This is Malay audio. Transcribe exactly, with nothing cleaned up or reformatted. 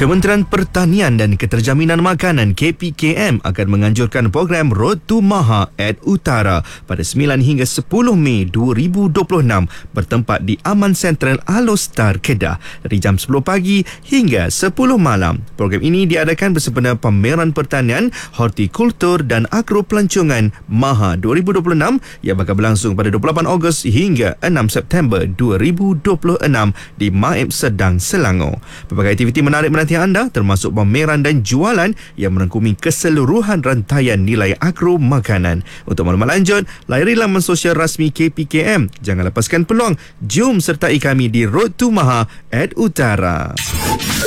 Kementerian Pertanian dan Keterjaminan Makanan K P K M akan menganjurkan program Road to Maha at Utara pada sembilan hingga sepuluh Mei dua ribu dua puluh enam bertempat di Aman Sentral Alostar Kedah dari jam sepuluh pagi hingga sepuluh malam. Program ini diadakan bersempena Pameran Pertanian, Hortikultur dan Agro Pelancongan Maha dua ribu dua puluh enam yang bakal berlangsung pada dua puluh lapan Ogos hingga enam September dua ribu dua puluh enam di Maib Sedang, Selangor. Pelbagai aktiviti menarik menanti anda termasuk pameran dan jualan yang merangkumi keseluruhan rantaian nilai agro makanan. Untuk maklumat lanjut, layari laman sosial rasmi K P K M. Jangan lepaskan peluang. Jom sertai kami di Road to Maha at Utara.